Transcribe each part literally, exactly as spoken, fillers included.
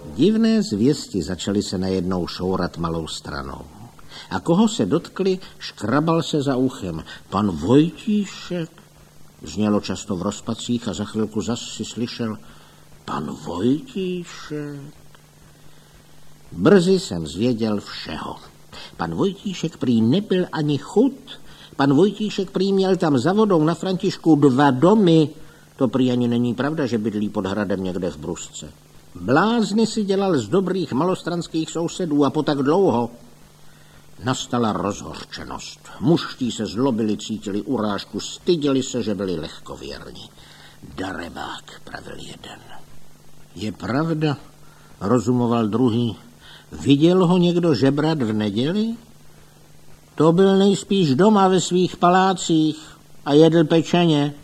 Divné zvěsti začaly se najednou šourat malou stranou. A koho se dotkli, škrabal se za uchem. Pan Vojtíšek. Znělo často v rozpacích a za chvilku zas si slyšel pan Vojtíšek. Brzy jsem zvěděl všeho. Pan Vojtíšek prý nebyl ani chud. Pan Vojtíšek prý měl tam za vodou na Františku dva domy. To prý ani není pravda, že bydlí pod hradem někde v Brusce. Blázny si dělal z dobrých malostranských sousedů a po tak dlouho. Nastala rozhorčenost. Mužští se zlobili, cítili urážku, styděli se, že byli lehkověrní. Darebák, pravil jeden. Je pravda, rozumoval druhý. Viděl ho někdo žebrat v neděli? To byl nejspíš doma ve svých palácích a jedl pečeně.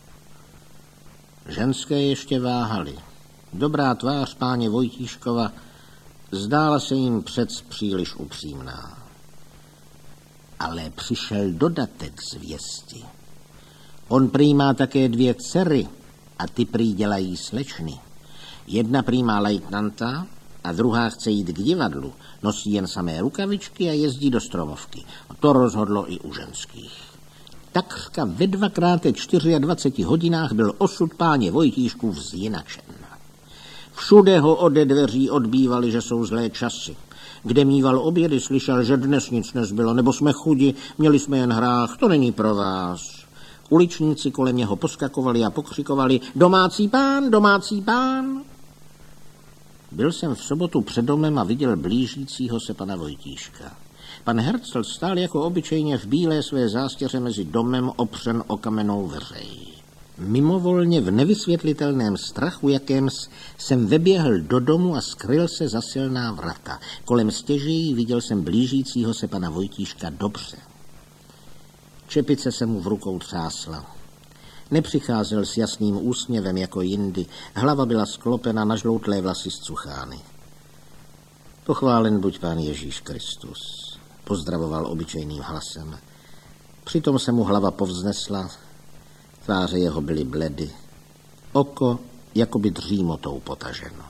Ženské ještě váhaly. Dobrá tvář páně Vojtíškova zdála se jim přec příliš upřímná. Ale přišel dodatek zvěsti. On prý má také dvě dcery a ty prý dělají slečny. Jedna prý má lejtnanta a druhá chce jít k divadlu. Nosí jen samé rukavičky a jezdí do stromovky. To rozhodlo i u ženských. Takřka ve dvakrát dvaceti čtyři hodinách byl osud páně Vojtíškův zjinačen. Všude ho ode dveří odbývali, že jsou zlé časy. Kde mýval obědy, slyšel, že dnes nic nezbylo, nebo jsme chudi, měli jsme jen hrách, to není pro vás. Uličníci kolem něho poskakovali a pokřikovali, domácí pán, domácí pán. Byl jsem v sobotu před domem a viděl blížícího se pana Vojtíška. Pan Herzl stál jako obyčejně v bílé své zástěře mezi domem opřen o kamennou veřej. Mimovolně v nevysvětlitelném strachu, jakéms jsem veběhl do domu a skryl se za silná vrata. Kolem stěží viděl jsem blížícího se pana Vojtíška dobře. Čepice se mu v rukou třásla. Nepřicházel s jasným úsměvem jako jindy. Hlava byla sklopena na žloutlé vlasy z cuchány. Pochválen buď pán Ježíš Kristus, pozdravoval obyčejným hlasem. Přitom se mu hlava povznesla, tváře jeho byly bledy, oko jakoby dřímotou potaženo.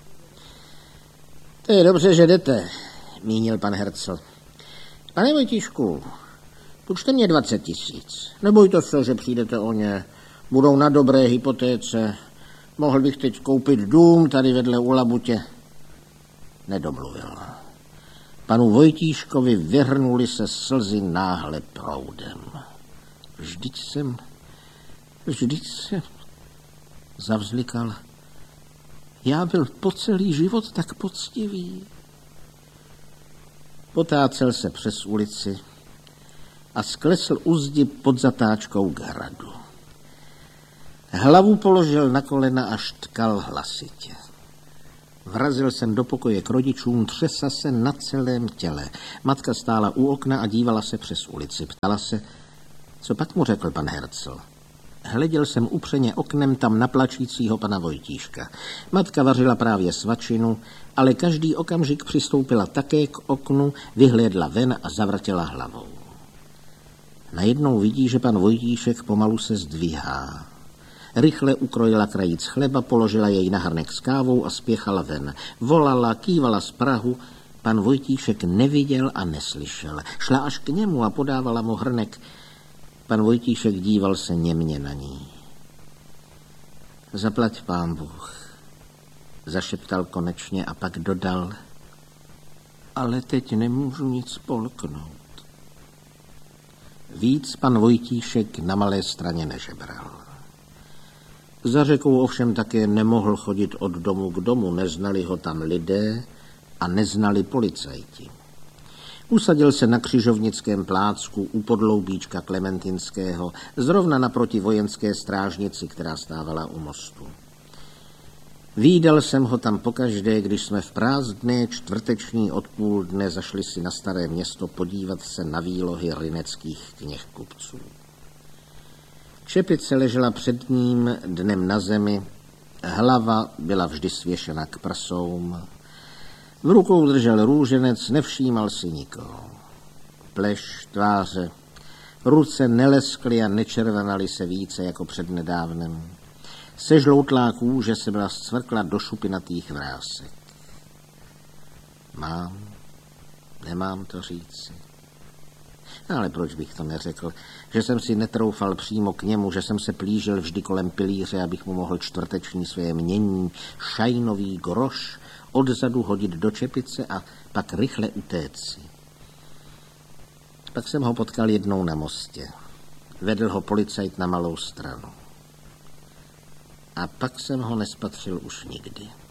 To je dobře, že jdete, mínil pan Herzl. Pane Vojtíšku, půjčte mě dvacet tisíc. Nebojte se, že přijdete o ně. Budou na dobré hypotéce. Mohl bych teď koupit dům tady vedle u Labutě. Nedomluvil. Panu Vojtíškovi vyhrnuli se slzy náhle proudem. Vždyť jsem, vždyť jsem, zavzlikal. Já byl po celý život tak poctivý. Potácel se přes ulici a sklesl u zdi pod zatáčkou k hradu. Hlavu položil na kolena a štkal hlasitě. Vrazil jsem do pokoje k rodičům, třesa se na celém těle. Matka stála u okna a dívala se přes ulici. Ptala se, co pak mu řekl pan Herzl. Hleděl jsem upřeně oknem tam na plačícího pana Vojtíška. Matka vařila právě svačinu, ale každý okamžik přistoupila také k oknu, vyhlédla ven a zavrtěla hlavou. Najednou vidí, že pan Vojtíšek pomalu se zdvíhá. Rychle ukrojila krajíc chleba, položila jej na hrnek s kávou a spěchala ven. Volala, kývala z prahu. Pan Vojtíšek neviděl a neslyšel. Šla až k němu a podávala mu hrnek. Pan Vojtíšek díval se němně na ní. Zaplať pán Bůh, zašeptal konečně a pak dodal, ale teď nemůžu nic polknout. Víc pan Vojtíšek na Malé Straně nežebral. Za řekou ovšem také nemohl chodit od domu k domu, neznali ho tam lidé a neznali policajti. Usadil se na křižovnickém plácku u podloubíčka Klementinského, zrovna naproti vojenské strážnici, která stávala u mostu. Vídal jsem ho tam pokaždé, když jsme v prázdné čtvrteční odpoledne zašli si na Staré Město podívat se na výlohy ryneckých knihkupců. Čepice ležela před ním dnem na zemi, hlava byla vždy svěšena k prsoum, v rukou držel růženec, nevšímal si nikoho. Pleš, tváře, ruce neleskly a nečervenaly se více jako přednedávnem. Sežloutlá kůže se byla zcvrkla do šupinatých vrásek. Mám, nemám to říci. Ale proč bych to neřekl? Že jsem si netroufal přímo k němu, že jsem se plížil vždy kolem pilíře, abych mu mohl čtvrteční své mění, šajnový groš, odzadu hodit do čepice a pak rychle utéci. Pak jsem ho potkal jednou na mostě. Vedl ho policajt na Malou Stranu. A pak jsem ho nespatřil už nikdy.